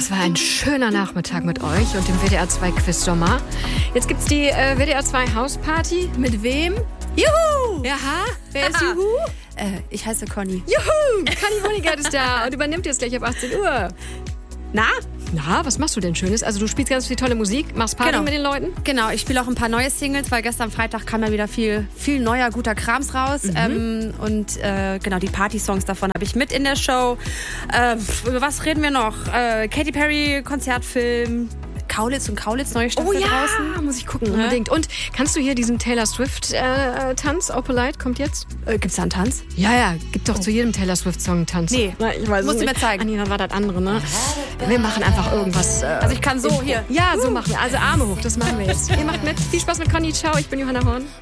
Das war ein schöner Nachmittag mit euch und dem WDR 2 Quiz-Sommer. Jetzt gibt's die WDR 2 Hausparty. Mit wem? Juhu! Ja, wer ist Juhu? Ich heiße Conny. Juhu! Conny Honigert ist da und übernimmt jetzt gleich ab 18 Uhr. Na, was machst du denn Schönes? Also du spielst ganz viel tolle Musik, machst Party mit den Leuten? Genau, ich spiele auch ein paar neue Singles, weil gestern Freitag kam ja wieder viel neuer, guter Krams raus. Genau, die Party-Songs davon habe ich mit in der Show. Über was reden wir noch? Katy Perry, Konzertfilm, Kaulitz und Kaulitz, neue Staffel draußen. Ja, muss ich gucken, unbedingt. Und kannst du hier diesen Taylor Swift-Tanz, Opalite, kommt jetzt? Gibt's da einen Tanz? Ja, gibt doch zu jedem Taylor Swift-Song einen Tanz. Nee, ich weiß musst du mir zeigen. Nee, dann war das andere, ne? Wir machen einfach irgendwas. Also ich kann so, hier. Ja, so machen wir. Also Arme hoch, das machen wir jetzt. Ihr macht mit. Viel Spaß mit Conny. Ciao, ich bin Johanna Horn.